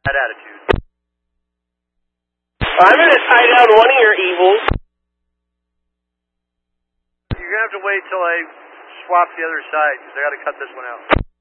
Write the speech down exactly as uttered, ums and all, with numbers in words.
That attitude. I'm going to tie down one of your evils. You're going to have to wait till I swap the other side, because I got to cut this one out.